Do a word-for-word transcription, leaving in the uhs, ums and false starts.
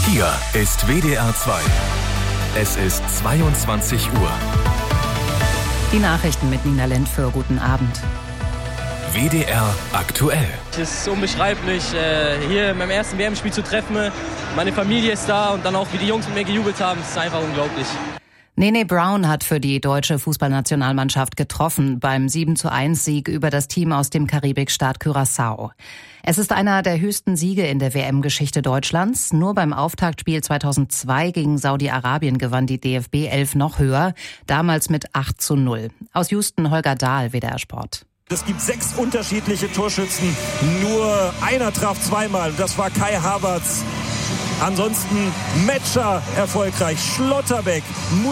Hier ist W D R zwei. Es ist zweiundzwanzig Uhr. Die Nachrichten mit Nina Lentföhr. Guten Abend. W D R aktuell. Es ist unbeschreiblich, hier in meinem ersten W M-Spiel zu treffen. Meine Familie ist da und dann auch, wie die Jungs mit mir gejubelt haben, das ist einfach unglaublich. Nene Brown hat für die deutsche Fußballnationalmannschaft getroffen beim sieben zu eins Sieg über das Team aus dem Karibikstaat Curaçao. Es ist einer der höchsten Siege in der W M-Geschichte Deutschlands. Nur beim Auftaktspiel zweitausendzwei gegen Saudi-Arabien gewann die D F B elf noch höher, damals mit acht zu null. Aus Houston Holger Dahl, W D R Sport. Es gibt sechs unterschiedliche Torschützen, nur einer traf zweimal, das war Kai Havertz. Ansonsten Metscher erfolgreich, Schlotterbeck,